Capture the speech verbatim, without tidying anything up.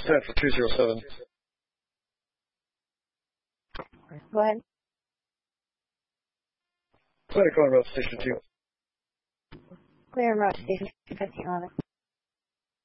set for two zero seven. Go ahead. Go ahead, go on route station two. Clear en route to station fifteen eleven.